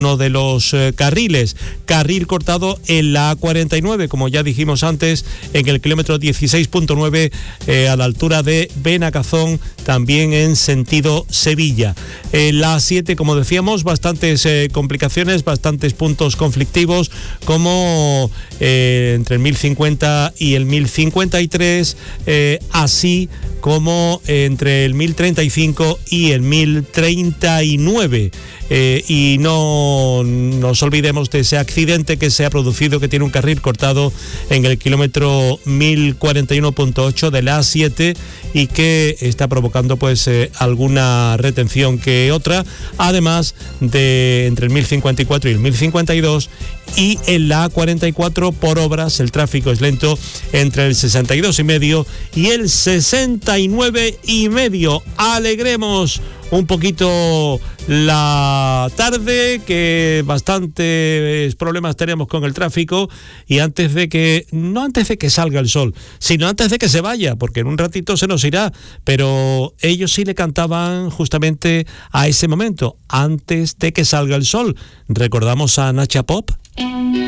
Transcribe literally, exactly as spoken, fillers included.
uno de los eh, carriles. Carril cortado en la A cuarenta y nueve, como ya dijimos antes, en el kilómetro dieciséis punto nueve, eh, a la altura de Benacazón, también en sentido Sevilla. En la A siete, como decíamos, bastantes eh, complicaciones, bastantes puntos conflictivos, como eh, entre el mil cincuenta y el mil cincuenta y tres, eh, así como entre el mil treinta y cinco y el mil treinta y nueve. Eh, y no nos olvidemos de ese accidente que se ha producido, que tiene un carril cortado en el kilómetro mil cuarenta y uno punto ocho de la A siete y que está provocando pues eh, alguna retención que otra, además de entre el mil cincuenta y cuatro y el mil cincuenta y dos. Y en la A cuarenta y cuatro, por obras, el tráfico es lento entre el sesenta y dos y medio y el sesenta y nueve y medio. Alegremos un poquito la tarde, que bastantes problemas tenemos con el tráfico, y antes de que, no antes de que salga el sol, sino antes de que se vaya, porque en un ratito se nos irá, pero ellos sí le cantaban justamente a ese momento, antes de que salga el sol. ¿Recordamos a Nacha Pop?